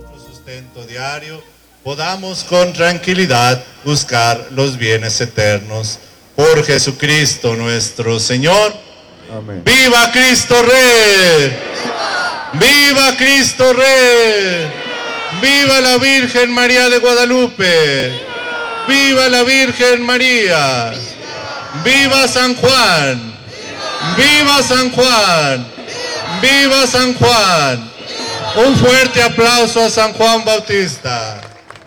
nuestro sustento diario, podamos con tranquilidad buscar los bienes eternos. Por Jesucristo nuestro Señor. Amén. ¡Viva Cristo Rey! ¡Viva Cristo Rey! ¡Viva la Virgen María de Guadalupe! ¡Viva la Virgen María! ¡Viva San Juan! ¡Viva San Juan! ¡Viva San Juan! Un fuerte aplauso a San Juan Bautista.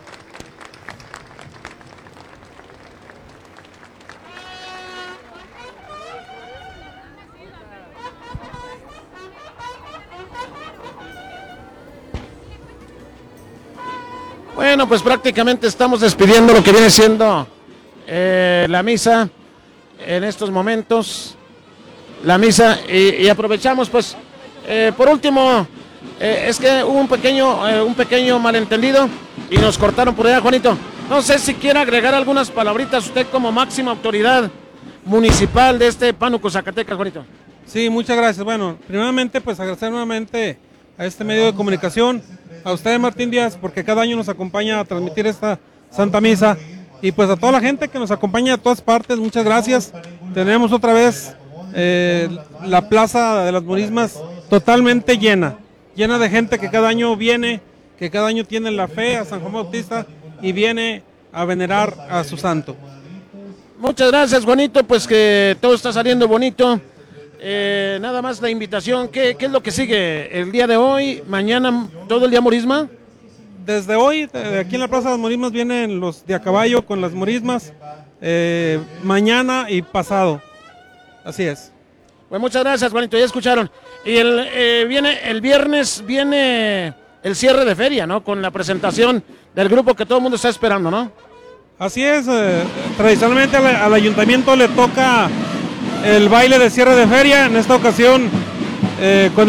Bueno, pues prácticamente estamos despidiendo lo que viene siendo la misa en estos momentos. La misa y aprovechamos pues, por último, es que hubo un pequeño malentendido y nos cortaron por allá, Juanito. No sé si quiere agregar algunas palabritas usted como máxima autoridad municipal de este Pánuco, Zacatecas, Juanito. Sí, muchas gracias. Bueno, primeramente pues agradecer nuevamente a este medio de comunicación, a usted Martín Díaz, porque cada año nos acompaña a transmitir esta Santa Misa, y pues a toda la gente que nos acompaña de todas partes, muchas gracias. Tenemos otra vez la Plaza de las Morismas totalmente llena de gente que cada año viene, que cada año tiene la fe a San Juan Bautista y viene a venerar a su santo. Muchas gracias, Juanito, pues que todo está saliendo bonito. Nada más la invitación, ¿qué es lo que sigue? El día de hoy, mañana, todo el día morisma. Desde hoy, aquí en la Plaza de las Morismas vienen los de a caballo con las morismas, mañana y pasado, así es. Pues muchas gracias, Juanito, ya escucharon. Y el viernes viene el cierre de feria, ¿no? Con la presentación del grupo que todo el mundo está esperando, ¿no? Así es, tradicionalmente al ayuntamiento le toca el baile de cierre de feria, en esta ocasión con